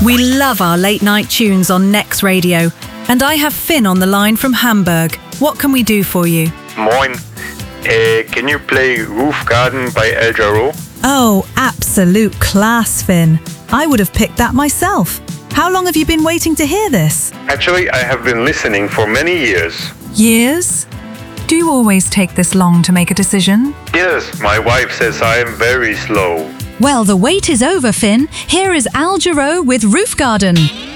We love our late night tunes on Next Radio, and I have Finn on the line from Hamburg. What can we do for you? Moin. Can you play Roof Garden by El Jarreau? Oh, absolute class, Finn. I would have picked that myself. How long have you been waiting to hear this? Actually, I have been listening for many years. Years? Do you always take this long to make a decision? Yes, my wife says I am very slow. Well, the wait is over, Finn. Here is Al Jarreau with Roof Garden.